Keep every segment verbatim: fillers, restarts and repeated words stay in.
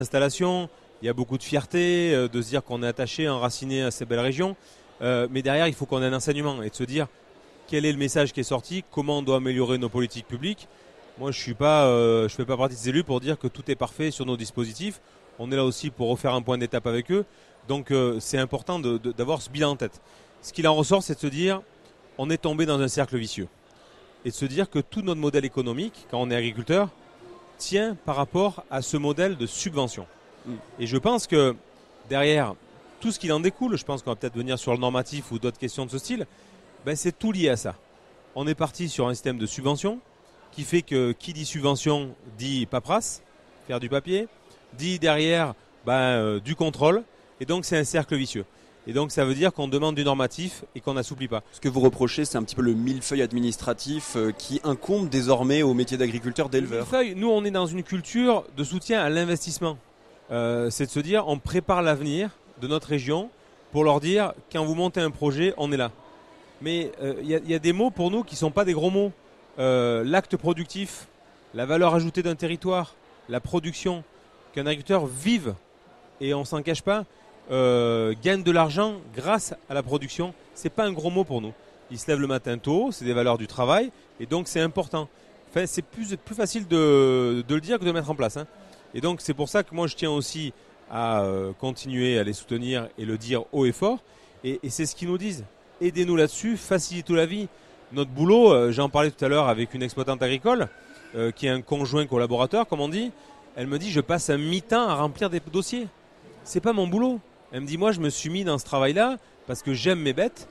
installation, il y a beaucoup de fierté euh, de se dire qu'on est attaché, enraciné à ces belles régions. Euh, mais derrière, il faut qu'on ait un enseignement et de se dire quel est le message qui est sorti, comment on doit améliorer nos politiques publiques. Moi, je suis pas, euh, je fais pas partie des élus pour dire que tout est parfait sur nos dispositifs. On est là aussi pour refaire un point d'étape avec eux. Donc, euh, c'est important de, de, d'avoir ce bilan en tête. Ce qu'il en ressort, c'est de se dire, on est tombé dans un cercle vicieux. Et de se dire que tout notre modèle économique, quand on est agriculteur, tient par rapport à ce modèle de subvention. Mmh. Et je pense que derrière tout ce qu'il en découle, je pense qu'on va peut-être venir sur le normatif ou d'autres questions de ce style, ben c'est tout lié à ça. On est parti sur un système de subvention qui fait que qui dit subvention dit paperasse, faire du papier, dit derrière ben, euh, du contrôle, et donc c'est un cercle vicieux. Et donc ça veut dire qu'on demande du normatif et qu'on n'assouplit pas. Ce que vous reprochez, c'est un petit peu le millefeuille administratif euh, qui incombe désormais au métier d'agriculteur, d'éleveur. Le millefeuille, nous on est dans une culture de soutien à l'investissement. Euh, c'est de se dire on prépare l'avenir de notre région pour leur dire quand vous montez un projet, on est là. Mais il euh, y, y a des mots pour nous qui ne sont pas des gros mots. Euh, l'acte productif, la valeur ajoutée d'un territoire, la production, qu'un agriculteur vive, et on ne s'en cache pas, euh, gagne de l'argent grâce à la production, c'est pas un gros mot pour nous. Il se lève le matin tôt, c'est des valeurs du travail, et donc c'est important. Enfin, c'est plus, plus facile de, de le dire que de le mettre en place. Hein. Et donc c'est pour ça que moi je tiens aussi à euh, continuer à les soutenir et le dire haut et fort, et, et c'est ce qu'ils nous disent. Aidez-nous là-dessus, facilitez la vie. Notre boulot, euh, j'en parlais tout à l'heure avec une exploitante agricole, euh, qui est un conjoint collaborateur, comme on dit. Elle me dit, je passe un mi-temps à remplir des dossiers. C'est pas mon boulot. Elle me dit, moi, je me suis mis dans ce travail-là parce que j'aime mes bêtes.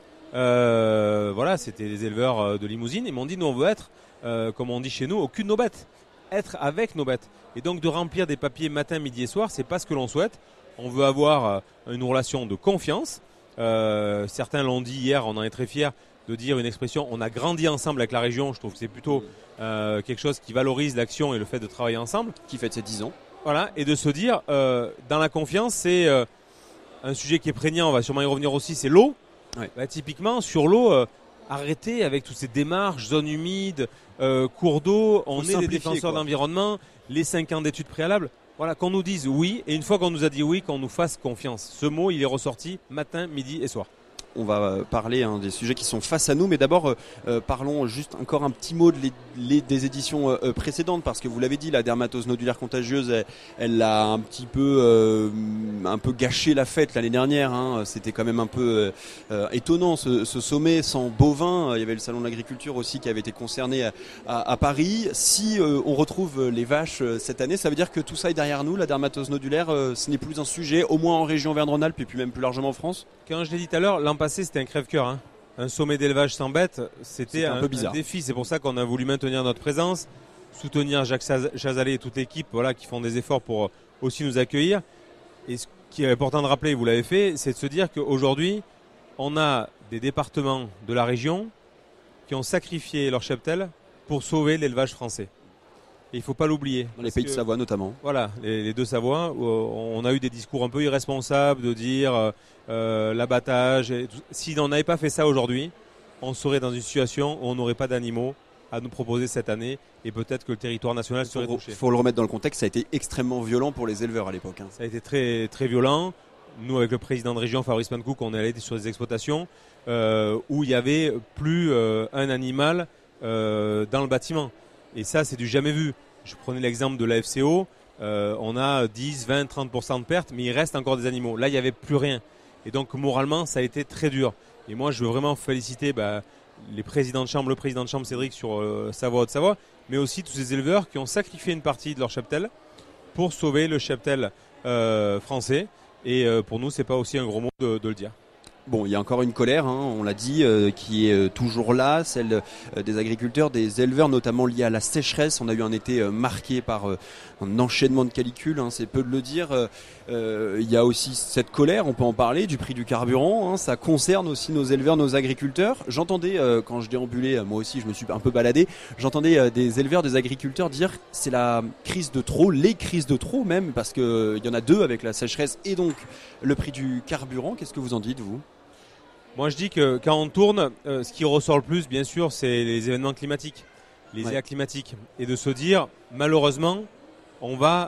Euh, voilà, c'était des éleveurs de limousine. Ils m'ont dit, nous, on veut être, euh, comme on dit chez nous, au cul de nos bêtes. Être avec nos bêtes. Et donc, de remplir des papiers matin, midi et soir, c'est pas ce que l'on souhaite. On veut avoir une relation de confiance. Euh, certains l'ont dit hier, on en est très fiers de dire une expression, on a grandi ensemble avec la région. Je trouve que c'est plutôt euh, quelque chose qui valorise l'action et le fait de travailler ensemble. Qui fête ses dix ans. Voilà, et de se dire, euh, dans la confiance, c'est euh, un sujet qui est prégnant, on va sûrement y revenir aussi, c'est l'eau. Ouais. Bah, typiquement, sur l'eau, euh, arrêtez avec toutes ces démarches, zones humides, euh, cours d'eau, on est des défenseurs quoi. D'environnement, les cinq ans d'études préalables. Voilà, qu'on nous dise oui, et une fois qu'on nous a dit oui, qu'on nous fasse confiance. Ce mot, il est ressorti matin, midi et soir. On va parler hein, des sujets qui sont face à nous, mais d'abord euh, parlons juste encore un petit mot de les, les, des éditions euh, précédentes, parce que vous l'avez dit, la dermatose nodulaire contagieuse, elle, elle a un petit peu, euh, un peu gâché la fête l'année dernière. Hein. C'était quand même un peu euh, étonnant ce, ce sommet sans bovins. Il y avait le salon de l'agriculture aussi qui avait été concerné à, à, à Paris. Si euh, on retrouve les vaches euh, cette année, ça veut dire que tout ça est derrière nous. La dermatose nodulaire, euh, ce n'est plus un sujet, au moins en région Auvergne-Rhône-Alpes et puis même plus largement en France. Quand je l'ai dit tout à l'heure, l'an passé c'était un crève-cœur. Hein. Un sommet d'élevage sans bêtes, c'était un, un, peu bizarre. Un défi. C'est pour ça qu'on a voulu maintenir notre présence, soutenir Jacques Chazalet et toute l'équipe voilà, qui font des efforts pour aussi nous accueillir. Et ce qui est important de rappeler, vous l'avez fait, c'est de se dire qu'aujourd'hui, on a des départements de la région qui ont sacrifié leur cheptel pour sauver l'élevage français. Et il ne faut pas l'oublier. Dans les pays de Savoie notamment. Voilà, les, les deux Savoies, où on a eu des discours un peu irresponsables de dire euh, l'abattage. Si on n'avait pas fait ça aujourd'hui, on serait dans une situation où on n'aurait pas d'animaux à nous proposer cette année et peut-être que le territoire national serait touché. Il faut le remettre dans le contexte, ça a été extrêmement violent pour les éleveurs à l'époque. Hein. Ça a été très, très violent. Nous, avec le président de région, Fabrice Pankouk, on est allé sur des exploitations euh, où il y avait plus euh, un animal euh, dans le bâtiment. Et ça, c'est du jamais vu. Je prenais l'exemple de la F C O. Euh, on a dix, vingt, trente pour cent de pertes, mais il reste encore des animaux. Là, il n'y avait plus rien. Et donc, moralement, ça a été très dur. Et moi, je veux vraiment féliciter bah, les présidents de chambre, le président de chambre Cédric sur euh, Savoie-Haute-Savoie, mais aussi tous ces éleveurs qui ont sacrifié une partie de leur cheptel pour sauver le cheptel euh, français. Et euh, pour nous, c'est pas aussi un gros mot de, de le dire. Bon, il y a encore une colère, hein, on l'a dit, euh, qui est euh, toujours là, celle euh, des agriculteurs, des éleveurs, notamment liée à la sécheresse. On a eu un été euh, marqué par euh, un enchaînement de canicules, hein, c'est peu de le dire. Euh, il y a aussi cette colère, on peut en parler, du prix du carburant. Hein, ça concerne aussi nos éleveurs, nos agriculteurs. J'entendais, euh, quand je déambulais, moi aussi je me suis un peu baladé, j'entendais euh, des éleveurs, des agriculteurs dire c'est la crise de trop, les crises de trop même, parce qu'il euh, y en a deux avec la sécheresse et donc le prix du carburant. Qu'est-ce que vous en dites, vous ? Moi, je dis que quand on tourne, euh, ce qui ressort le plus, bien sûr, c'est les événements climatiques, les ouais. aléas climatiques. Et de se dire, malheureusement, on va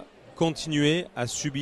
continuer à subir